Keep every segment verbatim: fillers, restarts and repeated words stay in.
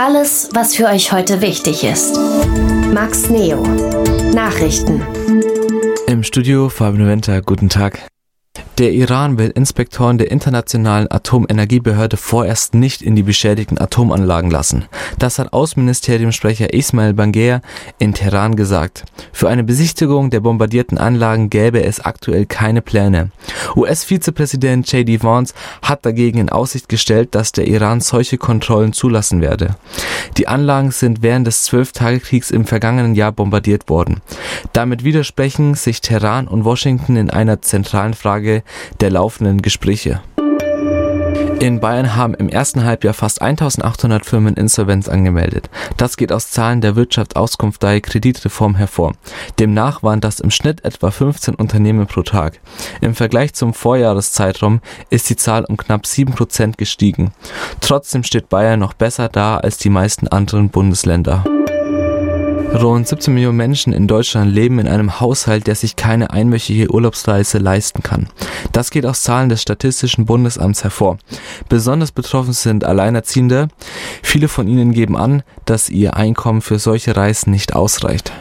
Alles, was für euch heute wichtig ist. Max Neo. Nachrichten. Im Studio Fabian Winter, guten Tag. Der Iran will Inspektoren der Internationalen Atomenergiebehörde vorerst nicht in die beschädigten Atomanlagen lassen. Das hat Außenministeriumssprecher Ismail Bangir in Teheran gesagt. Für eine Besichtigung der bombardierten Anlagen gäbe es aktuell keine Pläne. U S-Vizepräsident J D Vance hat dagegen in Aussicht gestellt, dass der Iran solche Kontrollen zulassen werde. Die Anlagen sind während des Zwölftagekriegs im vergangenen Jahr bombardiert worden. Damit widersprechen sich Teheran und Washington in einer zentralen Frage der laufenden Gespräche. In Bayern haben im ersten Halbjahr fast eintausendachthundert Firmen Insolvenz angemeldet. Das geht aus Zahlen der Wirtschaftsauskunftei Kreditreform hervor. Demnach waren das im Schnitt etwa fünfzehn Unternehmen pro Tag. Im Vergleich zum Vorjahreszeitraum ist die Zahl um knapp sieben Prozent gestiegen. Trotzdem steht Bayern noch besser da als die meisten anderen Bundesländer. Rund siebzehn Millionen Menschen in Deutschland leben in einem Haushalt, der sich keine einwöchige Urlaubsreise leisten kann. Das geht aus Zahlen des Statistischen Bundesamts hervor. Besonders betroffen sind Alleinerziehende. Viele von ihnen geben an, dass ihr Einkommen für solche Reisen nicht ausreicht.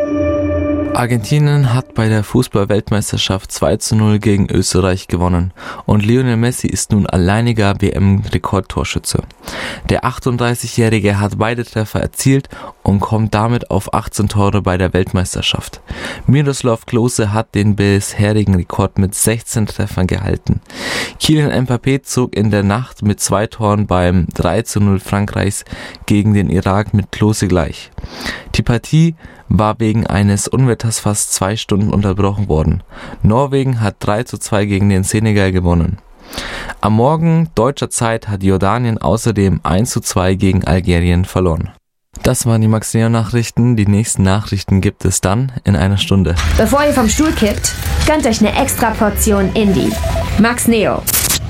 Argentinien hat bei der Fußball-Weltmeisterschaft zwei zu null gegen Österreich gewonnen und Lionel Messi ist nun alleiniger W M-Rekordtorschütze. Der achtunddreißigjährige hat beide Treffer erzielt und kommt damit auf achtzehn Tore bei der Weltmeisterschaft. Miroslav Klose hat den bisherigen Rekord mit sechzehn Treffern gehalten. Kylian Mbappé zog in der Nacht mit zwei Toren beim drei zu null Frankreichs gegen den Irak mit Klose gleich. Die Partie war wegen eines Unwetters fast zwei Stunden unterbrochen worden. Norwegen hat drei zu zwei gegen den Senegal gewonnen. Am Morgen deutscher Zeit hat Jordanien außerdem eins zu zwei gegen Algerien verloren. Das waren die Max Neo Nachrichten. Die nächsten Nachrichten gibt es dann in einer Stunde. Bevor ihr vom Stuhl kippt, gönnt euch eine extra Portion Indie. Max Neo.